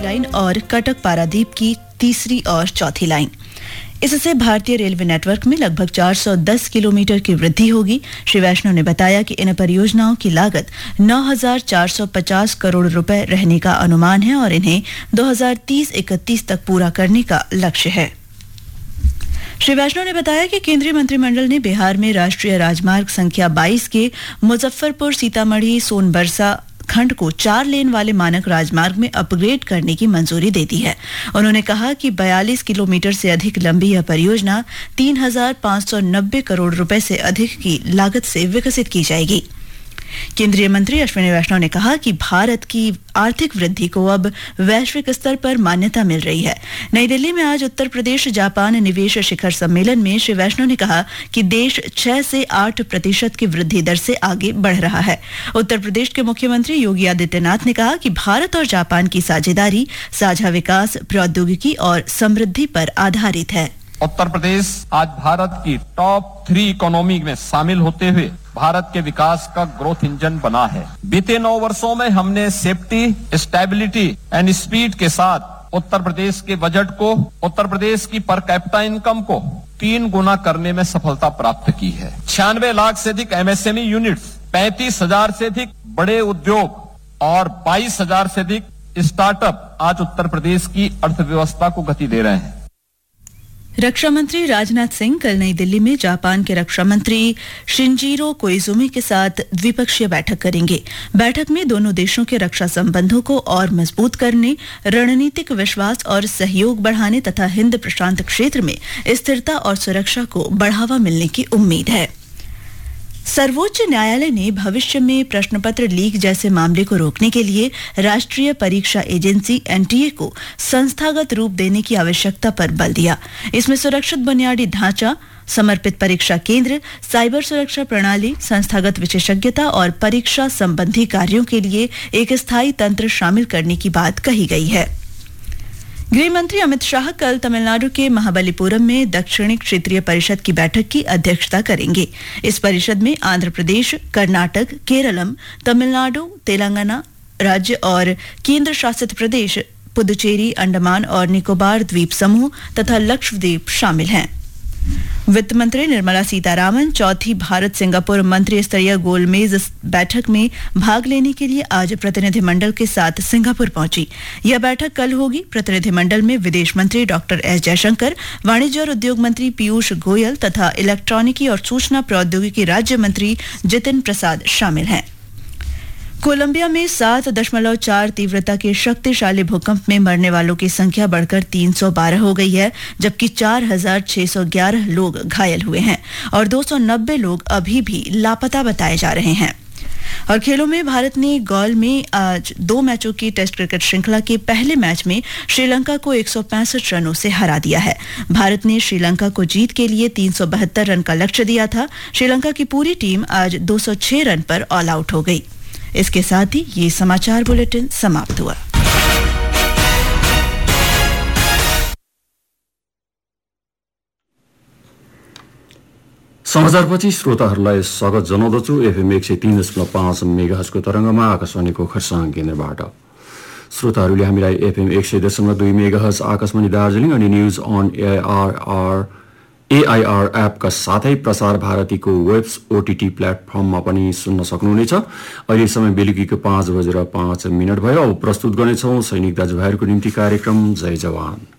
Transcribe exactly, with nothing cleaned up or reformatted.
Line और कटक पारादीप की तीसरी और चौथी लाइन। इससे भारतीय रेलवे नेटवर्क में लगभग चार सौ दस किलोमीटर की वृद्धि होगी। श्री वैष्णव ने बताया कि इन परियोजनाओं की लागत नौ हज़ार चार सौ पचास करोड़ रुपए रहने का अनुमान है और इन्हें दो हज़ार तीस इकतीस तक पूरा करने का लक्ष्य है। श्री वैष्णव ने बताया कि केंद्रीय मंत्रिमंडल ने बिहार में राष्ट्रीय राजमार्ग संख्या बाईस के मुजफ्फरपुर सीतामढ़ी सोनबरसा खंड को चार लेन वाले मानक राजमार्ग में अपग्रेड करने की मंजूरी दे दी है। उन्होंने कहा कि बयालीस किलोमीटर से अधिक लंबी यह परियोजना तीन हज़ार पाँच सौ नब्बे करोड़ रुपए से अधिक की लागत से विकसित की जाएगी। केंद्रीय मंत्री अश्विनी वैष्णव ने कहा कि भारत की आर्थिक वृद्धि को अब वैश्विक स्तर पर मान्यता मिल रही है। नई दिल्ली में आज उत्तर प्रदेश जापान निवेश शिखर सम्मेलन में श्री वैष्णव ने कहा कि देश छह से आठ प्रतिशत की वृद्धि दर से आगे बढ़ रहा है। उत्तर प्रदेश के मुख्यमंत्री योगी आदित्यनाथ ने कहा कि भारत और जापान की साझेदारी साझा विकास, प्रौद्योगिकी और समृद्धि पर आधारित है। उत्तर प्रदेश आज भारत की टॉप थ्री इकोनॉमी में शामिल होते हुए भारत के विकास का ग्रोथ इंजन बना है। बीते नौ वर्षों में हमने सेफ्टी, स्टेबिलिटी एंड स्पीड के साथ उत्तर प्रदेश के बजट को, उत्तर प्रदेश की पर कैपिटा इनकम को तीन गुना करने में सफलता प्राप्त की है। छियानवे लाख से अधिक एमएसएमई यूनिट्स, पैंतीस हजार से अधिक बड़े उद्योग और बाईस हजार से अधिक स्टार्टअप आज उत्तर प्रदेश की अर्थव्यवस्था को गति दे रहे हैं। रक्षा मंत्री राजनाथ सिंह कल नई दिल्ली में जापान के रक्षा मंत्री शिंजीरो कोइजुमी के साथ द्विपक्षीय बैठक करेंगे। बैठक में दोनों देशों के रक्षा संबंधों को और मजबूत करने, रणनीतिक विश्वास और सहयोग बढ़ाने तथा हिंद प्रशांत क्षेत्र में स्थिरता और सुरक्षा को बढ़ावा मिलने की उम्मीद है। सर्वोच्च न्यायालय ने भविष्य में प्रश्न पत्र लीक जैसे मामले को रोकने के लिए राष्ट्रीय परीक्षा एजेंसी एनटीए को संस्थागत रूप देने की आवश्यकता पर बल दिया। इसमें सुरक्षित बुनियादी ढांचा, समर्पित परीक्षा केंद्र, साइबर सुरक्षा प्रणाली, संस्थागत विशेषज्ञता और परीक्षा संबंधी कार्यों के लिए एक स्थायी तंत्र शामिल करने की बात कही गई है। गृह मंत्री अमित शाह कल तमिलनाडु के महाबलीपुरम में दक्षिणी क्षेत्रीय परिषद की बैठक की अध्यक्षता करेंगे। इस परिषद में आंध्र प्रदेश, कर्नाटक, केरलम, तमिलनाडु, तेलंगाना राज्य और केंद्र शासित प्रदेश पुदुचेरी, अंडमान और निकोबार द्वीप समूह तथा लक्षद्वीप शामिल हैं। वित्त मंत्री निर्मला सीतारामन चौथी भारत सिंगापुर मंत्री स्तरीय गोलमेज बैठक में भाग लेने के लिए आज प्रतिनिधिमंडल के साथ सिंगापुर पहुंची। यह बैठक कल होगी। प्रतिनिधिमंडल में विदेश मंत्री डॉक्टर एस जयशंकर, वाणिज्य और उद्योग मंत्री पीयूष गोयल तथा इलेक्ट्रॉनिकी और सूचना प्रौद्योगिकी राज्य मंत्री जितिन प्रसाद शामिल हैं। कोलंबिया में सात दशमलव चार तीव्रता के शक्तिशाली भूकंप में मरने वालों की संख्या बढ़कर तीन सौ बारह हो गई है, जबकि चार हज़ार छह सौ ग्यारह लोग घायल हुए हैं और दो सौ नब्बे लोग अभी भी लापता बताए जा रहे हैं। और खेलों में भारत ने गौल में आज दो मैचों की टेस्ट क्रिकेट श्रृंखला के पहले मैच में श्रीलंका को एक सौ पैंसठ रनों से हरा दिया है। भारत ने श्रीलंका को जीत के लिए तीन सौ बहत्तर रन का लक्ष्य दिया था। श्रीलंका की पूरी टीम आज दो सौ छह रन पर ऑल आउट हो गई। इसके साथ ही ये समाचार बुलेटिन समाप्त हुआ। समाचारपछि श्रोताहरूलाई स्वागत जनाउँदछु। एफएम एक सय तीन दशमलव पाँच मेगाहर्जको तरङ्गमा आकाशवाणीको खरसाङ केन्द्रबाट। श्रोताहरूले हामीलाई एफएम एक सय दशमलव दुई मेगाहर्ज आकाशवाणी दार्जिलिङ अनि न्युज अन एआइआर एआइआर एपका साथै प्रसार भारतीको वेब्स ओटीटी प्लेटफर्ममा पनि सुन्न सक्नुहुनेछ। अहिले समय बेलुकीको पाँच बजेर पाँच मिनट भयो। अब प्रस्तुत गर्नेछौँ सैनिक दाजुभाइहरूको निम्ति कार्यक्रम जय जवान।